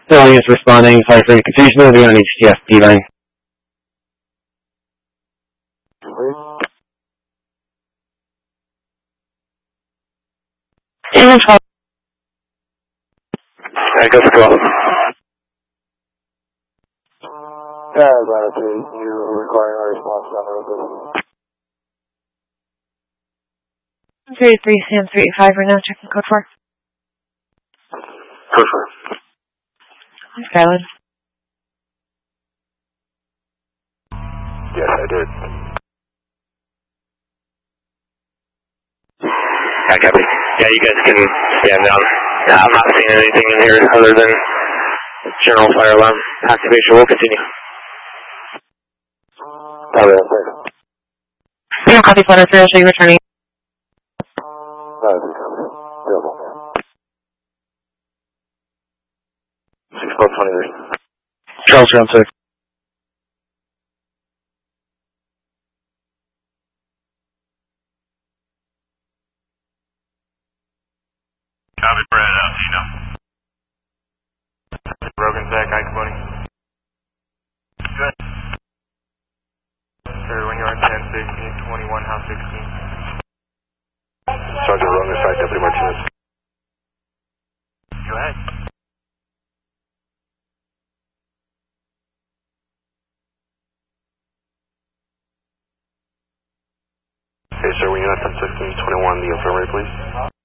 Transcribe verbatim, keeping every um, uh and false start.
No units responding. Fire free. Continue moving on H T F D line. Alright, go for twelve. Yeah, gratitude. You're requiring our response down the road. three three, Sam three eight five right now, checking code four. Code four. Skyline. Yes, I did. Yeah, copy. Yeah, you guys can stand down. Nah, I'm not seeing anything in here other than general fire alarm activation. We'll continue. Copy, that's it. We don't copy flutter three, I'll show you returning. Copy, copy. Beautiful. six four twenty-three. Charles ground six. Copy, Brad, out, Tino. Rogan, Zach, Ike, buddy. Good. Sir, when you're on ten sixteen, twenty-one, house sixteen. Sergeant Rogan, side Deputy Martinez. Go ahead. Okay, sir, when you're on ten sixteen, twenty-one, the infirmary, please.